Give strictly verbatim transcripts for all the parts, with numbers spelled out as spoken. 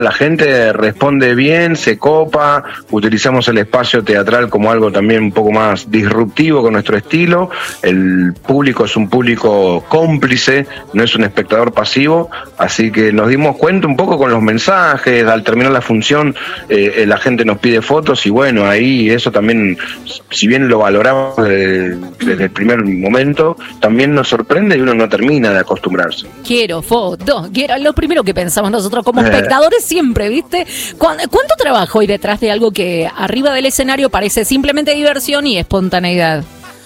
la gente responde bien, se copa, utilizamos el espacio teatral como algo también un poco más disruptivo con nuestro estilo, el público es un público cómplice, no es un espectador pasivo, así que nos dimos cuenta un poco con los mensajes, al terminar la función eh, la gente nos pide fotos y bueno, ahí eso también, si bien lo valoramos desde, desde el primer momento, también nos sorprende y uno no termina de acostumbrarse. Quiero fotos, quiero, lo primero que pensamos nosotros como espectadores siempre, ¿viste? ¿Cuánto trabajo hay detrás de algo que arriba del escenario parece simplemente diversión y espontaneidad?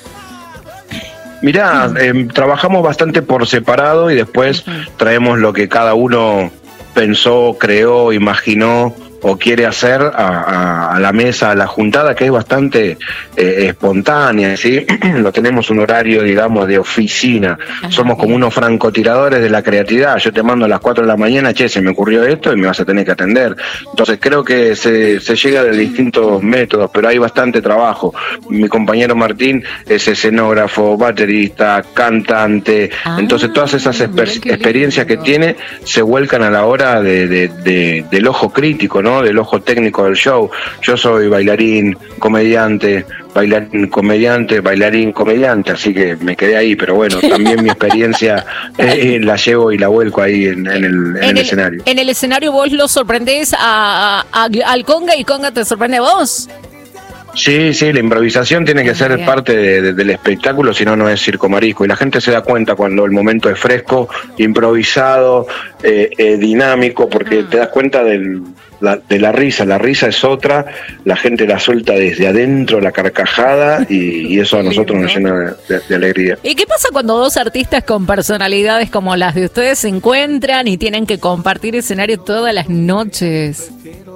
Mirá, eh, trabajamos bastante por separado y después traemos lo que cada uno pensó, creó, imaginó o quiere hacer a, a, a la mesa, a la juntada, que es bastante eh, espontánea, ¿sí? Lo tenemos un horario, digamos, de oficina. Ajá, somos como unos francotiradores de la creatividad. Yo te mando a las cuatro de la mañana, che, se me ocurrió esto y me vas a tener que atender. Entonces creo que se, se llega de distintos métodos, pero hay bastante trabajo. Mi compañero Martín es escenógrafo, baterista, cantante. Ah, entonces todas esas exper- experiencias que tiene se vuelcan a la hora de, de, de, del ojo crítico, ¿no? Del ojo técnico del show. Yo soy bailarín, comediante, bailarín, comediante, bailarín, comediante, así que me quedé ahí, pero bueno, también mi experiencia eh, la llevo y la vuelco ahí en, en, el, en, en el, el escenario. En el escenario vos lo sorprendés a, a, a, al Conga y Conga te sorprende a vos. Sí, sí, la improvisación tiene que ser parte de, de, del espectáculo, si no, no es circo marisco. Y la gente se da cuenta cuando el momento es fresco, improvisado, eh, eh, dinámico, porque te das cuenta del... La, de la risa, la risa es otra, la gente la suelta desde adentro, la carcajada, y, y eso a nosotros nos llena de, de alegría. ¿Y qué pasa cuando dos artistas con personalidades como las de ustedes se encuentran y tienen que compartir escenario todas las noches?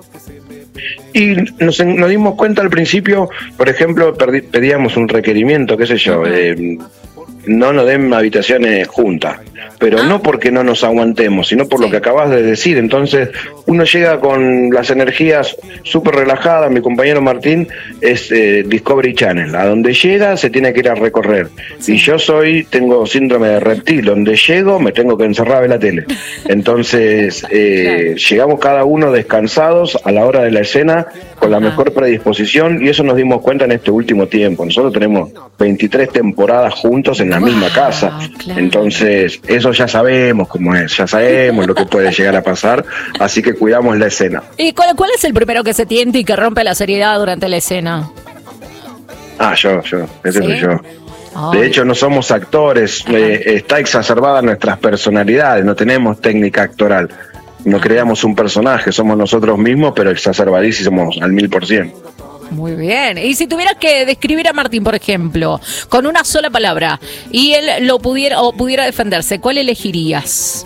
Y nos, nos dimos cuenta al principio, por ejemplo, perdí, pedíamos un requerimiento, qué sé yo, eh, no nos den habitaciones juntas, pero ah. no porque no nos aguantemos, sino por sí. lo que acabas de decir. Entonces uno llega con las energías súper relajadas. Mi compañero Martín es eh, Discovery Channel, a donde llega se tiene que ir a recorrer, sí. y yo soy tengo síndrome de reptil, donde llego me tengo que encerrar a ver la tele. Entonces eh, claro. llegamos cada uno descansados a la hora de la escena, con la mejor predisposición, y eso nos dimos cuenta en este último tiempo. Nosotros tenemos veintitrés temporadas juntos en la misma wow, casa, claro. Entonces eso ya sabemos cómo es, ya sabemos lo que puede llegar a pasar, así que cuidamos la escena. ¿Y cuál, cuál es el primero que se tiente y que rompe la seriedad durante la escena? Ah, yo, yo, ese ¿Sí? soy yo. Ay. De hecho, no somos actores, eh, está exacerbada nuestras personalidades, no tenemos técnica actoral. No creamos un personaje, somos nosotros mismos, pero exacerbadísimos al mil por ciento. Muy bien. Y si tuvieras que describir a Martín, por ejemplo, con una sola palabra, y él lo pudiera o pudiera defenderse, ¿cuál elegirías?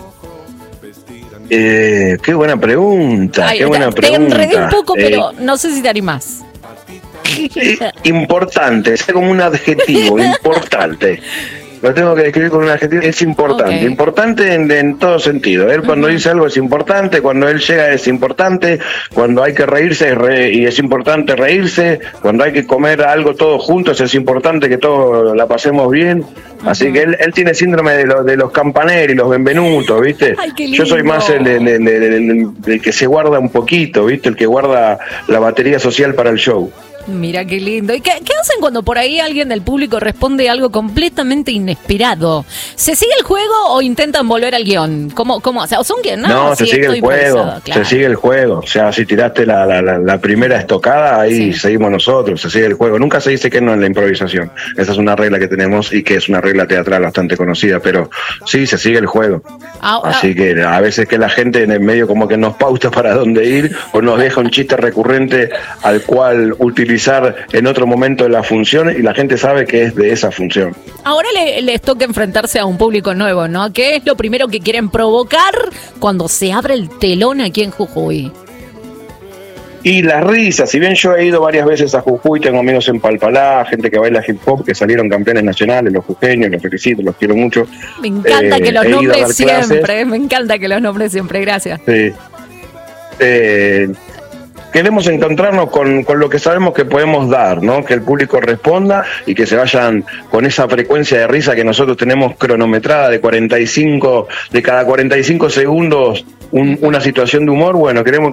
Eh, qué buena pregunta, Ay, qué buena te, pregunta. Te enredé un poco, eh, pero no sé si te animás. Importante, es como un adjetivo, importante. Lo tengo que describir con un adjetivo, es importante, okay. importante en, en todo sentido. Él cuando uh-huh. dice algo es importante, cuando él llega es importante, cuando hay que reírse es re, y es importante reírse, cuando hay que comer algo todos juntos es importante que todos la pasemos bien. Uh-huh. Así que él, él tiene síndrome de, lo, de los campaneri, los benvenutos, ¿viste? Ay, yo soy más el, el, el, el, el, el que se guarda un poquito, ¿viste? El que guarda la batería social para el show. Mira qué lindo. ¿Y qué, qué hacen cuando por ahí alguien del público responde algo completamente inesperado? ¿Se sigue el juego o intentan volver al guión? ¿Cómo, cómo? O sea, ¿son guión? No, no sí, se sigue el juego. Claro. Se sigue el juego. O sea, si tiraste la, la, la, la primera estocada, ahí sí. seguimos nosotros. Se sigue el juego. Nunca se dice que no en la improvisación. Esa es una regla que tenemos y que es una regla teatral bastante conocida, pero sí, se sigue el juego. Ah, Así ah. que a veces que la gente en el medio como que nos pauta para dónde ir o nos deja un chiste recurrente al cual utilizar en otro momento de la función y la gente sabe que es de esa función. Ahora le, les toca enfrentarse a un público nuevo, ¿no? ¿Qué es lo primero que quieren provocar cuando se abre el telón aquí en Jujuy? Y las risas, si bien yo he ido varias veces a Jujuy, tengo amigos en Palpalá, gente que baila hip hop, que salieron campeones nacionales, los jujeños, los felicito, los quiero mucho. Me encanta eh, que los nombres siempre, clases. me encanta que los nombres siempre, gracias. Sí. Eh, queremos encontrarnos con, con lo que sabemos que podemos dar, ¿no? Que el público responda y que se vayan con esa frecuencia de risa que nosotros tenemos cronometrada de cuarenta y cinco, de cada cuarenta y cinco segundos un, una situación de humor. Bueno, queremos